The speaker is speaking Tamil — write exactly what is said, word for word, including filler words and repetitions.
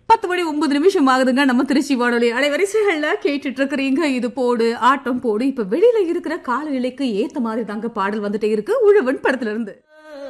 பத்து மணி ஒன்பது நிமிஷம் ஆகுதுங்க. நம்ம திருச்சி வானொலி அலைவரிசைகள்ல கேட்டுட்டு இருக்கிறீங்க. இது போடு ஆட்டம் போடு. இப்ப வெளியில இருக்கிற காலநிலைக்கு ஏத்த மாதிரி தாங்க பாடல் வந்துட்டே இருக்கு. உழவன் படத்துல இருந்து.